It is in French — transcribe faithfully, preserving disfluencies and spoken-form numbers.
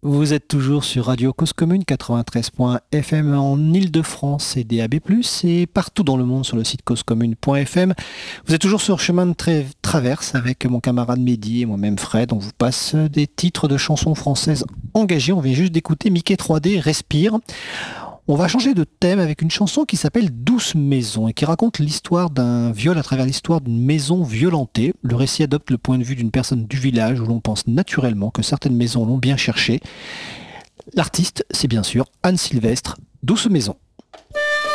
Vous êtes toujours sur Radio Cause Commune quatre-vingt-treize point F M en Ile-de-France et D A B plus, et partout dans le monde sur le site cause commune point F M. Vous êtes toujours sur chemin de tra- traverse avec mon camarade Mehdi et moi-même Fred. On vous passe des titres de chansons françaises engagées. On vient juste d'écouter Mickey trois D, Respire. On va changer de thème avec une chanson qui s'appelle Douce Maison et qui raconte l'histoire d'un viol à travers l'histoire d'une maison violentée. Le récit adopte le point de vue d'une personne du village où l'on pense naturellement que certaines maisons l'ont bien cherché. L'artiste, c'est bien sûr Anne Sylvestre, Douce Maison.